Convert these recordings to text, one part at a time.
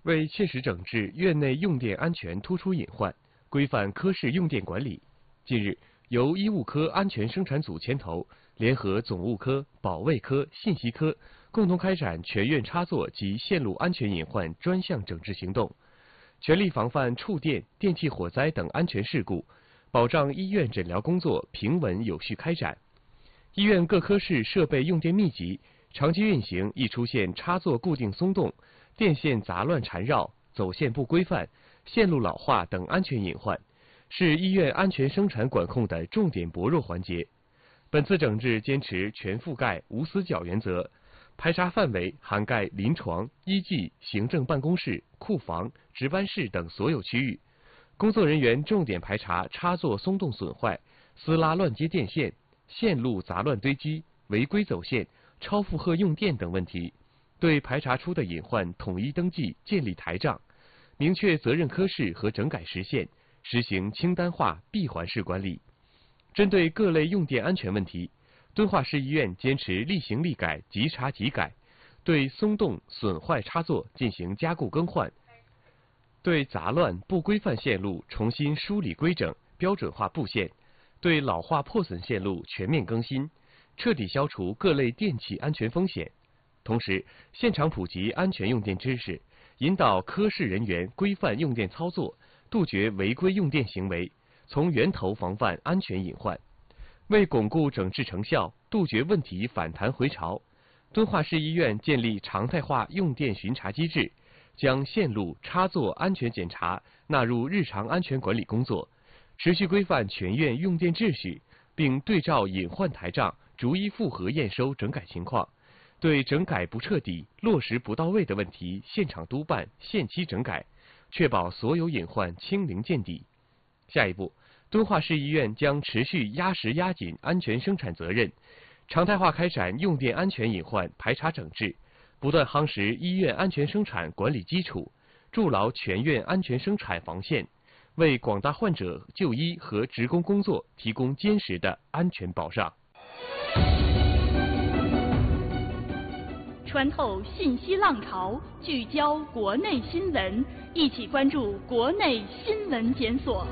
为切实整治院内用电安全突出隐患，规范科室用电管理，近日，由医务科安全生产组牵头，联合总务科、保卫科、信息科，共同开展全院插座及线路安全隐患专项整治行动，全力防范触电、电气火灾等安全事故，保障医院诊疗工作平稳有序开展。医院各科室设备用电密集，长期运行易出现插座固定松动、电线杂乱缠绕、走线不规范、线路老化等安全隐患，是医院安全生产管控的重点薄弱环节。本次整治坚持全覆盖、无死角原则，排查范围涵盖临床、医技、行政办公室、库房、值班室等所有区域。工作人员重点排查插座松动损坏、撕拉乱接电线、线路杂乱堆积、违规走线、超负荷用电等问题，对排查出的隐患统一登记，建立台账，明确责任科室和整改时限，实行清单化闭环式管理。针对各类用电安全问题，敦化市医院坚持立行立改、即查即改，对松动损坏插座进行加固更换，对杂乱不规范线路重新梳理规整、标准化布线，对老化破损线路全面更新，彻底消除各类电气安全风险。同时，现场普及安全用电知识，引导科室人员规范用电操作，杜绝违规用电行为，从源头防范安全隐患。为巩固整治成效，杜绝问题反弹回潮，敦化市医院建立常态化用电巡查机制，将线路插座安全检查纳入日常安全管理工作，持续规范全院用电秩序，并对照隐患台账逐一复核验收整改情况，对整改不彻底、落实不到位的问题现场督办、限期整改，确保所有隐患清零见底。下一步，敦化市医院将持续压实压紧安全生产责任，常态化开展用电安全隐患排查整治，不断夯实医院安全生产管理基础，筑牢全院安全生产防线，为广大患者就医和职工工作提供坚实的安全保障。 穿透信息浪潮，聚焦国内新闻，一起关注国内新闻检索。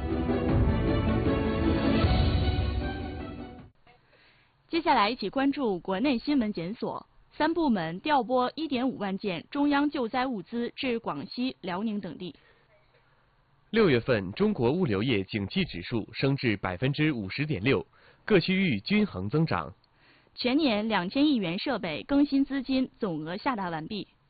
接下来一起关注国内新闻检索。3部门调拨1.5万件中央救灾物资至广西、辽宁等地。 6月份中国物流业景气指数升至50.6%，各区域均衡增长。 全年2000亿元设备更新资金总额下达完毕。